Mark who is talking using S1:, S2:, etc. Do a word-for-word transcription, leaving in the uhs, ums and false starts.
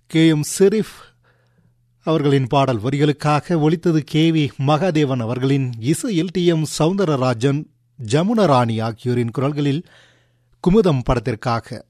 S1: K M Sharif அவர்களின் பாடல் வரிகளுக்காக ஒலித்தது கே வி மகாதேவன் அவர்களின் இசையில் டி எம் சௌந்தரராஜன், ஜமுனராணி ஆகியோரின் குரல்களில் குமுதம் படத்திற்காக